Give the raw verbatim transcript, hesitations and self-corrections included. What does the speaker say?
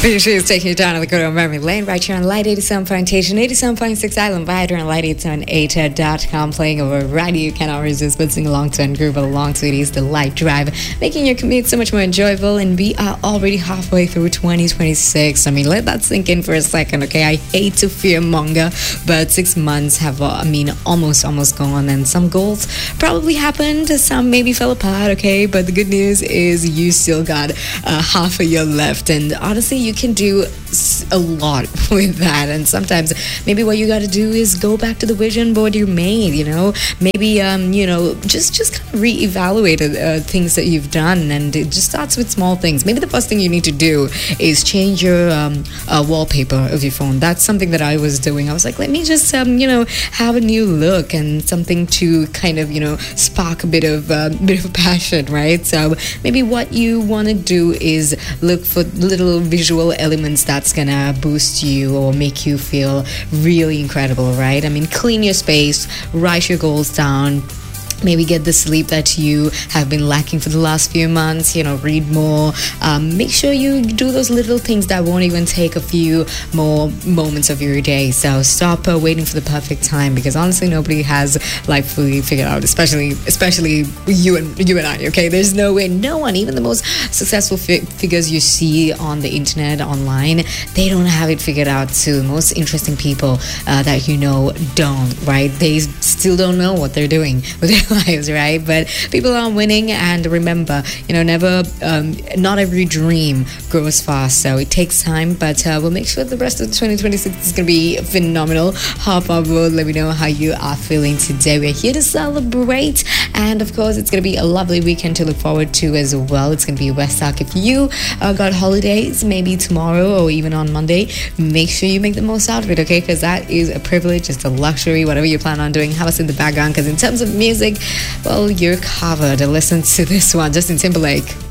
She's taking you down to the good old memory lane right here on Light eighty-seven point eight and eighty-seven point six Island Vider on Light eight seven eight dot com, playing over radio. You cannot resist but sing along to and groove along to. It is the Light Drive, making your commute so much more enjoyable. And we are already halfway through twenty twenty-six. I mean, let that sink in for a second, okay? I hate to fearmonger, but six months have, uh, I mean, almost, almost gone. And some goals probably happened, some maybe fell apart, okay? But the good news is you still got uh, half a year left. And honestly, you can do a lot with that. And sometimes maybe what you got to do is go back to the vision board you made, you know, maybe um you know just just kind of reevaluate uh, things that you've done. And it just starts with small things. Maybe the first thing you need to do is change your um uh, wallpaper of your phone. That's something that I was doing. I was like, let me just um you know have a new look and something to kind of you know spark a bit of uh, bit of passion, right? So maybe what you want to do is look for little visual elements that's gonna boost you or make you feel really incredible, right? I mean, clean your space, write your goals down. Maybe get the sleep that you have been lacking for the last few months, you know, read more. Um, make sure you do those little things that won't even take a few more moments of your day. So stop uh, waiting for the perfect time, because honestly, nobody has life fully figured out, especially especially you and you and I, okay? There's no way, no one, even the most successful fi- figures you see on the internet, online, they don't have it figured out too. The most interesting people uh, that you know don't, right? They still don't know what they're doing with their lives, right? But people are winning, and remember, you know, never um, not every dream grows fast, so it takes time. But uh, we'll make sure the rest of twenty twenty-six is going to be phenomenal. Hop on board, let me know how you are feeling today. We're here to celebrate, and of course it's going to be a lovely weekend to look forward to as well. It's going to be Westsac. If you uh, got holidays, maybe tomorrow or even on Monday, make sure you make the most out of it, okay? Because that is a privilege, it's a luxury. Whatever you plan on doing, have us in the background, because in terms of music, well, you're covered. Listen to this one, Justin Timberlake.